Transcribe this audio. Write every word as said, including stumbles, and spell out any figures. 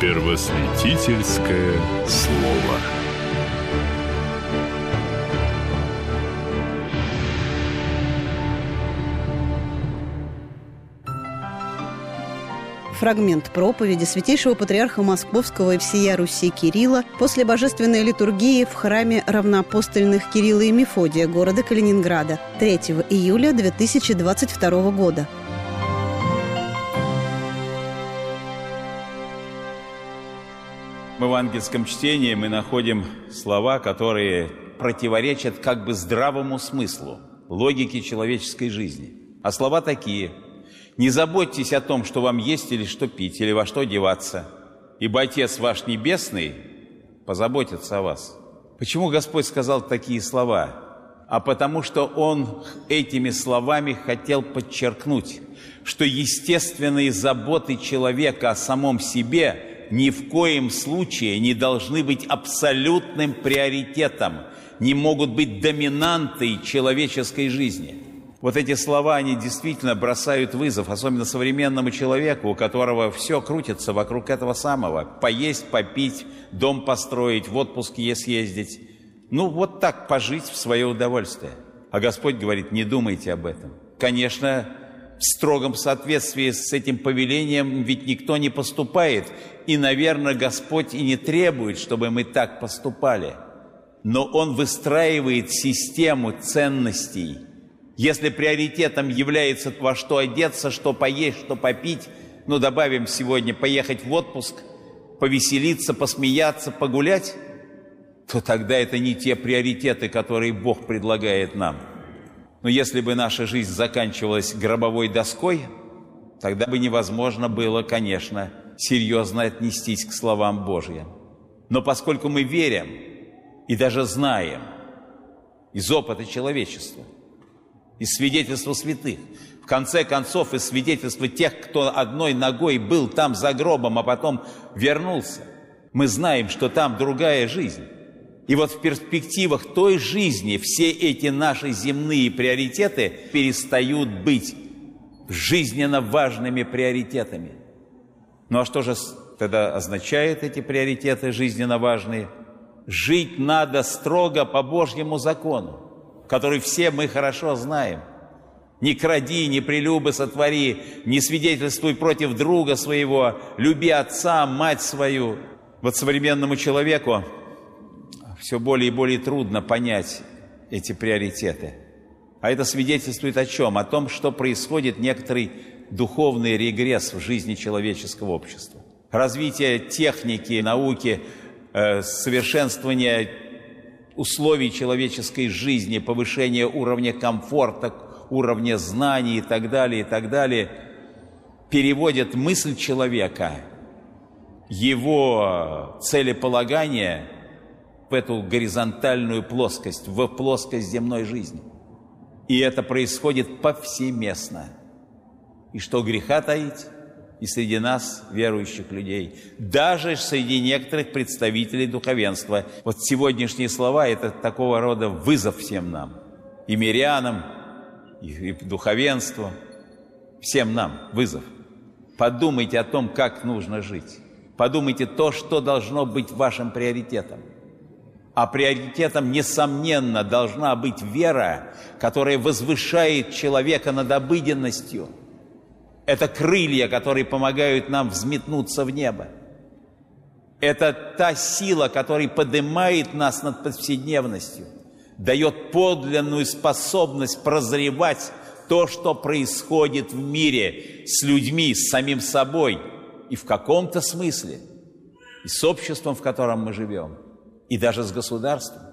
Первосвятительское слово. Фрагмент проповеди святейшего патриарха Московского и всея Руси Кирилла после божественной литургии в храме равноапостольных Кирилла и Мефодия города Калининграда третьего июля две тысячи двадцать второго года. В евангельском чтении мы находим слова, которые противоречат как бы здравому смыслу, логике человеческой жизни. А слова такие: «Не заботьтесь о том, что вам есть или что пить, или во что одеваться, ибо Отец ваш Небесный позаботится о вас». Почему Господь сказал такие слова? А потому что Он этими словами хотел подчеркнуть, что естественные заботы человека о самом себе ни в коем случае не должны быть абсолютным приоритетом, не могут быть доминантой человеческой жизни. Вот эти слова, они действительно бросают вызов, особенно современному человеку, у которого все крутится вокруг этого самого. Поесть, попить, дом построить, в отпуске съездить. Ну, вот так пожить в свое удовольствие. А Господь говорит: не думайте об этом. Конечно, в строгом соответствии с этим повелением ведь никто не поступает. И, наверное, Господь и не требует, чтобы мы так поступали. Но Он выстраивает систему ценностей. Если приоритетом является во что одеться, что поесть, что попить, ну, добавим сегодня поехать в отпуск, повеселиться, посмеяться, погулять, то тогда это не те приоритеты, которые Бог предлагает нам. Но если бы наша жизнь заканчивалась гробовой доской, тогда бы невозможно было, конечно, серьезно отнестись к словам Божьим. Но поскольку мы верим и даже знаем из опыта человечества, из свидетельства святых, в конце концов, из свидетельства тех, кто одной ногой был там за гробом, а потом вернулся, мы знаем, что там другая жизнь. И вот в перспективах той жизни все эти наши земные приоритеты перестают быть жизненно важными приоритетами. Ну а что же тогда означают эти приоритеты жизненно важные? Жить надо строго по Божьему закону, который все мы хорошо знаем. Не кради, не прелюбы сотвори, не свидетельствуй против друга своего, люби отца, мать свою. Вот современному человеку все более и более трудно понять эти приоритеты. А это свидетельствует о чем? О том, что происходит некоторый духовный регресс в жизни человеческого общества. Развитие техники, науки, э, совершенствование условий человеческой жизни, повышение уровня комфорта, уровня знаний и так далее, и так далее, переводят мысль человека, его целеполагание в эту горизонтальную плоскость, в плоскость земной жизни. И это происходит повсеместно. И что греха таить? И среди нас, верующих людей, даже среди некоторых представителей духовенства. Вот сегодняшние слова – это такого рода вызов всем нам, и мирянам, и, и духовенству, всем нам вызов. Подумайте о том, как нужно жить. Подумайте то, что должно быть вашим приоритетом. А приоритетом, несомненно, должна быть вера, которая возвышает человека над обыденностью. Это крылья, которые помогают нам взметнуться в небо. Это та сила, которая поднимает нас над повседневностью, дает подлинную способность прозревать то, что происходит в мире с людьми, с самим собой, и в каком-то смысле, и с обществом, в котором мы живем, и даже с государством.